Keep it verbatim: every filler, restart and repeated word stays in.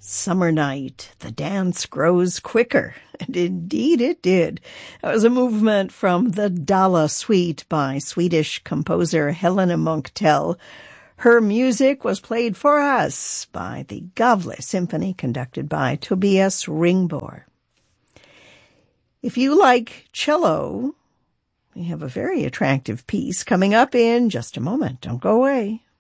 Summer Night, the dance grows quicker. And indeed it did. That was a movement from the Dala Suite by Swedish composer Helena Munktell. Her music was played for us by the Gavle Symphony, conducted by Tobias Ringbor. If you like cello, we have a very attractive piece coming up in just a moment. Don't go away.